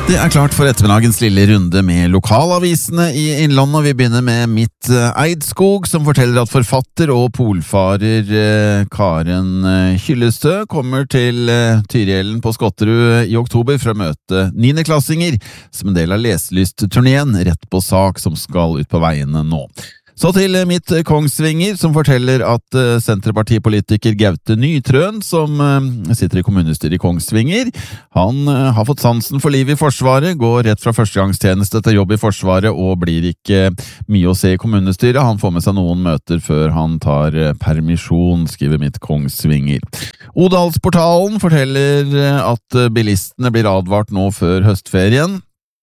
Det klart for ettermiddagens lille runde med lokalavisene i Innlandet. Vi begynner med Mitt Eidskog, som forteller at forfatter og polfarer Karen Hyllestø kommer til Tyrihjellen på Skotterud i oktober for å møte 9.-klassinger som en del av leselystturneen Rett på sak, som skal ut på veiene nå. Så til Mitt Kongsvinger, som forteller at Senterpartipolitiker Gaute Nytrøen, som sitter i kommunestyret i Kongsvinger, han har fått sansen for liv i Forsvaret, går rett fra førstegangstjeneste til jobb i Forsvaret og blir ikke mye å se i kommunestyret. Han får med seg noen møter før han tar permisjon, skriver Mitt Kongsvinger. Odalsportalen forteller at bilistene blir advart nå før høstferien.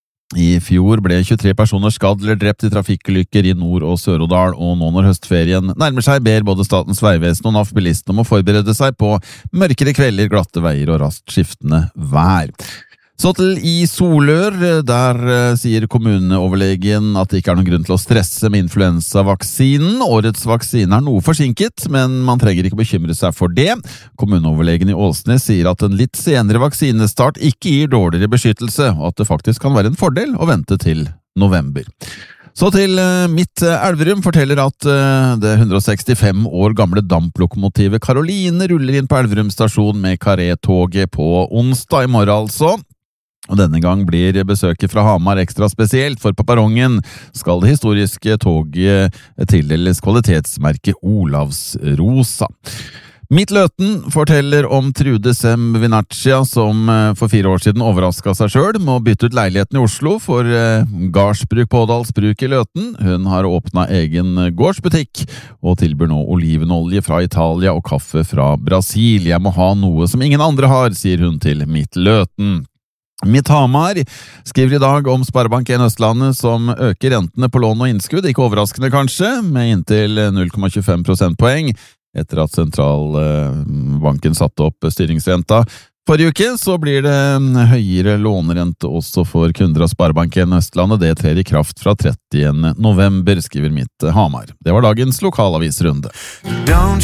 I fjor ble 23 personer skadd eller drept i trafikkulykker i Nord- og Sør-Odal, og nå når høstferien nærmer seg, ber både Statens vegvesen og NAF-bilistene om å forberede seg på mørkere kvelder, glatte veier og raskt skiftende vær. Så til i Solør, der sier kommuneoverlegen at det ikke er noen grunn til å stresse med influensavaksinen. Årets vaksine noe forsinket, men man trenger ikke bekymre seg for det. Kommuneoverlegen i Åsnes sier at en litt senere vaksinestart ikke gir dårligere beskyttelse, og at det faktisk kan være en fordel å vente til november. Så til Mitt Elverum forteller at det 165 år gamle damplokomotivet Karoline ruller inn på Elverum stasjon med Carré-toget på onsdag i morgen altså. Og denne gang blir besøket fra Hamar ekstra spesielt, for på perrongen skal det historiske toget tildeles kvalitetsmerket Olavsrosa. Mitt Løten forteller om Trude Sem Vinaccia, som for 4 år siden overrasket seg selv med å bytte ut leiligheten i Oslo for gardsbruk på Ådalsbruk i Løten. Hun har åpnet egen gårdsbutikk og tilbyr nå olivenolje fra Italia og kaffe fra Brasil. Jeg må ha noe som ingen andre har, sier hun til Mitt Løten. Mitt Hamar skriver i dag om Sparebank1 Østlandet som øker rentene på lån og innskudd, ikke overraskende kanskje, med inntil 0,25 prosentpoeng etter at sentralbanken satte opp styringsrenta. Forrige uke så blir det høyere lånerente også for kunder av Sparebank1 Østlandet. Det trer i kraft fra 30. november, skriver Mitt Hamar. Det var dagens lokalavisrunde.